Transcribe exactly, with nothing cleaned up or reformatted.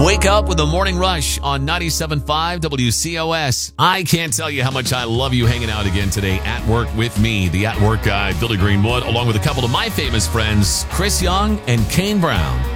Wake up with the morning rush on ninety-seven point five W C O S. I can't tell you how much I love you hanging out again today at work with me, the at work guy, Billy Greenwood, along with a couple of my famous friends, Chris Young and Kane Brown.